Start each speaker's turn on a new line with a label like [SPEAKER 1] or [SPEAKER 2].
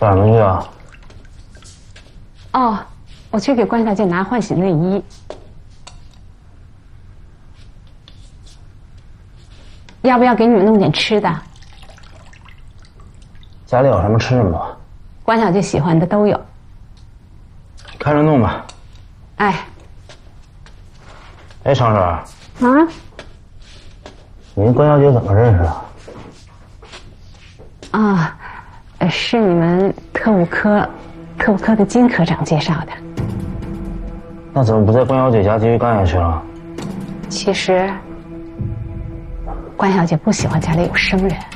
[SPEAKER 1] 干什么去啊？
[SPEAKER 2] 哦，我去给关小姐拿换洗内衣。要不要给你们弄点吃的？
[SPEAKER 1] 家里有什么吃什么。
[SPEAKER 2] 关小姐喜欢的都有。
[SPEAKER 1] 看着弄吧。
[SPEAKER 2] 哎。
[SPEAKER 1] 哎，常婶。啊？你跟关小姐怎么认识的？
[SPEAKER 2] 啊，是你们特务科的金科长介绍的。
[SPEAKER 1] 那怎么不在关小姐家继续干下去了？
[SPEAKER 2] 其实，关小姐不喜欢家里有生人。